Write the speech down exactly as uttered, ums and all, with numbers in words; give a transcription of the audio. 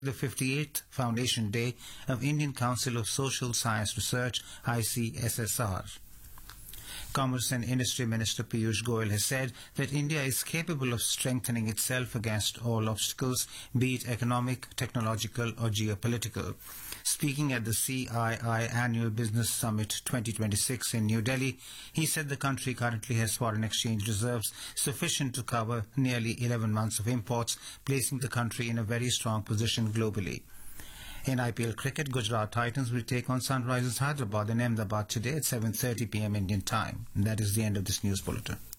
The fifty-eighth Foundation Day of Indian Council of Social Science Research, I C S S R. Commerce and Industry Minister Piyush Goyal has said that India is capable of strengthening itself against all obstacles, be it economic, technological or geopolitical. Speaking at the C I I Annual Business Summit twenty twenty-six in New Delhi, he said the country currently has foreign exchange reserves sufficient to cover nearly eleven months of imports, placing the country in a very strong position globally. In I P L cricket, Gujarat Titans will take on Sunrisers Hyderabad in Ahmedabad today at seven thirty p m Indian time. And that is the end of this news bulletin.